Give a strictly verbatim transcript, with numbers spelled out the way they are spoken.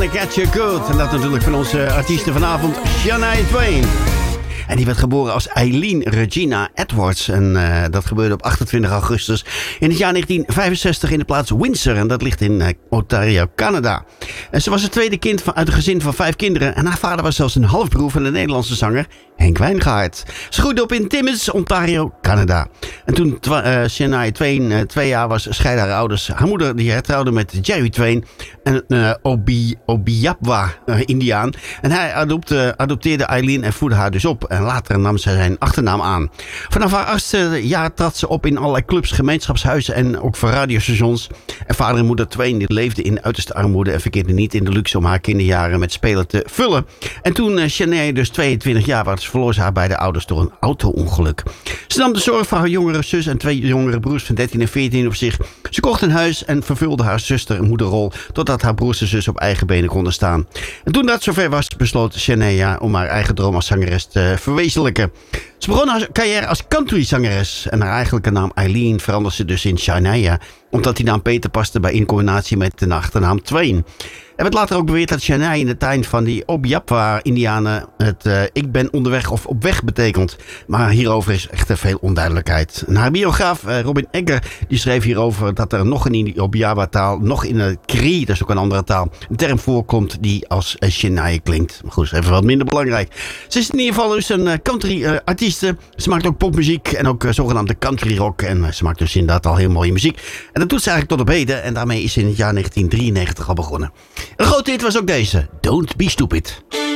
Get You Good. En dat natuurlijk van onze artiesten vanavond, Shania Twain. En die werd geboren als Eileen Regina Edwards. En uh, dat gebeurde op achtentwintig augustus in het jaar negentien vijfenzestig in de plaats Windsor. En dat ligt in uh, Ontario, Canada. En ze was het tweede kind van, uit een gezin van vijf kinderen. En haar vader was zelfs een halfbroer van de Nederlandse zanger Henk Wijngaard. Ze groeide op in Timmins, Ontario, Canada. En toen uh, Shania Twain uh, twee jaar was, scheidden haar ouders. Haar moeder die hertrouwde met Jerry Twain, een uh, Obi, Obiapwa uh, Indiaan. En hij adopte, adopteerde Eileen en voedde haar dus op. En later nam ze zijn achternaam aan. Vanaf haar achtste jaar trad ze op in allerlei clubs, gemeenschapshuizen en ook voor radiostations. En vader en moeder Twain die leefden in uiterste armoede en verkeerden niet in de luxe om haar kinderjaren met spelen te vullen. En toen uh, Shania dus tweeëntwintig jaar was, verloor ze haar beide ouders door een auto-ongeluk. Ze nam de zorg voor haar jongere zus en twee jongere broers van dertien en veertien op zich. Ze kocht een huis en vervulde haar zuster en moederrol totdat haar broers en zus op eigen benen konden staan. En toen dat zover was, besloot Shania om haar eigen droom als zangeres te verwezenlijken. Ze begon haar carrière als countryzangeres en haar eigenlijke naam Eileen veranderde ze dus in Shania, omdat die naam Peter paste bij in combinatie met de achternaam Twain. Er werd later ook beweerd dat Shania in de tijd van die Obiapwa-Indianen het uh, ik ben onderweg of op weg betekent. Maar hierover is echter veel onduidelijkheid. En haar biograaf uh, Robin Egger die schreef hierover dat er nog in die Obiapwa-taal, nog in de Cree, dat is ook een andere taal, een term voorkomt die als uh, Shania klinkt. Maar goed, dat is even wat minder belangrijk. Ze is in ieder geval dus een uh, country-artieste. Uh, ze maakt ook popmuziek en ook uh, zogenaamde country rock. En uh, ze maakt dus inderdaad al heel mooie muziek. En dat doet ze eigenlijk tot op heden. En daarmee is ze in het jaar negentien drieënnegentig al begonnen. Een grote hit was ook deze. Don't Be Stupid.